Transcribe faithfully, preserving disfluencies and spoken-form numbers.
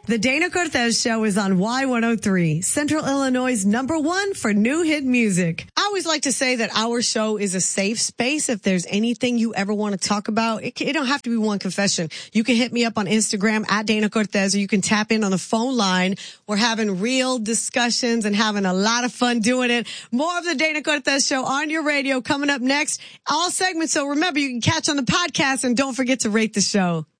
The Dana Cortez Show is on Y one oh three, Central Illinois' number one for new hit music. I always like to say that our show is a safe space. If there's anything you ever want to talk about, it, it don't have to be one confession. You can hit me up on Instagram at Dana Cortez, or you can tap in on the phone line. We're having real discussions and having a lot of fun doing it. More of the Dana Cortez Show on your radio coming up next. All segments. So remember, you can catch on the podcast, and don't forget to rate the show.